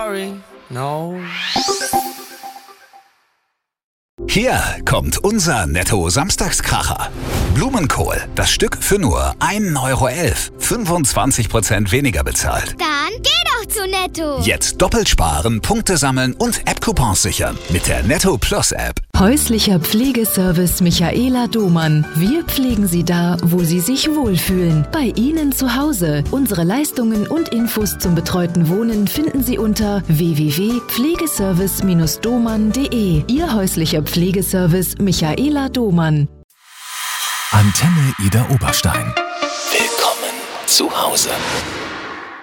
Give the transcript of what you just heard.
sorry, no. Hier kommt unser Netto-Samstagskracher. Blumenkohl, das Stück für nur 1,11 €. 25% weniger bezahlt. Dann geh doch zu Netto. Jetzt doppelt sparen, Punkte sammeln und App-Coupons sichern mit der Netto Plus App. Häuslicher Pflegeservice Michaela Domann. Wir pflegen Sie da, wo Sie sich wohlfühlen. Bei Ihnen zu Hause. Unsere Leistungen und Infos zum betreuten Wohnen finden Sie unter www.pflegeservice-domann.de. Ihr häuslicher Pflegeservice Michaela Domann. Antenne Ida Oberstein. Willkommen zu Hause.